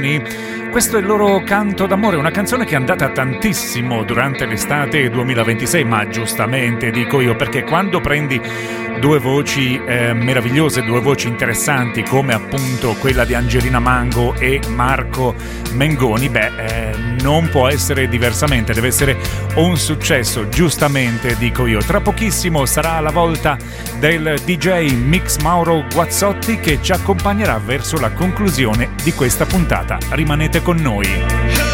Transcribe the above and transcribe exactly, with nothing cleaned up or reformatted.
Questo è il loro Canto d'amore, una canzone che è andata tantissimo durante l'estate duemilaventisei, ma giustamente dico io, perché quando prendi due voci eh, meravigliose, due voci interessanti come appunto quella di Angelina Mango e Marco Mengoni, beh, eh, non può essere diversamente, deve essere un successo, giustamente dico io. Tra pochissimo sarà la volta del D J Mix Mauro Guazzotti che ci accompagnerà verso la conclusione di questa puntata. Rimanete con noi.